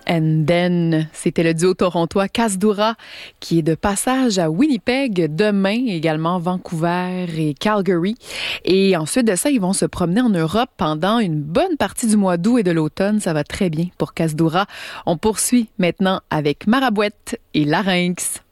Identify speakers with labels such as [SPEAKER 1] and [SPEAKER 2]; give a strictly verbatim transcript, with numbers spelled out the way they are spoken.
[SPEAKER 1] and Then. C'était le duo torontois Kasdura qui est de passage à Winnipeg demain, également Vancouver et Calgary. Et ensuite de ça, ils vont se promener en Europe pendant une bonne partie du mois d'août et de l'automne. Ça va très bien pour Kasdura. On poursuit maintenant avec Marabouette et Larynx.